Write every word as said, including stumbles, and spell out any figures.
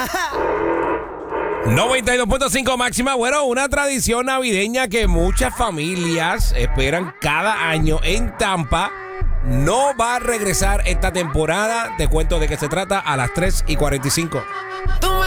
noventa y dos punto cinco máxima. Bueno, una tradición navideña que muchas familias esperan cada año en Tampa. No va a regresar esta temporada. Te cuento de qué se trata a las tres y cuarenta y cinco.